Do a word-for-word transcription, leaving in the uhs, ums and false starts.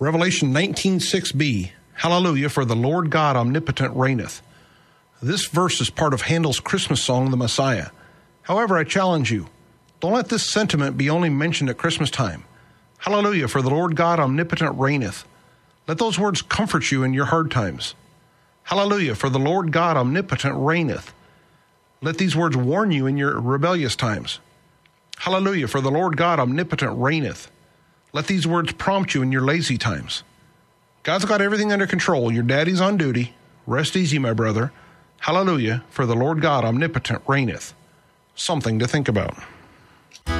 Revelation nineteen six b, Hallelujah, for the Lord God omnipotent reigneth. This verse is part of Handel's Christmas song, The Messiah. However, I challenge you, don't let this sentiment be only mentioned at Christmas time. Hallelujah, for the Lord God omnipotent reigneth. Let those words comfort you in your hard times. Hallelujah, for the Lord God omnipotent reigneth. Let these words warn you in your rebellious times. Hallelujah, for the Lord God omnipotent reigneth. Let these words prompt you in your lazy times. God's got everything under control. Your daddy's on duty. Rest easy, my brother. Hallelujah, for the Lord God omnipotent reigneth. Something to think about.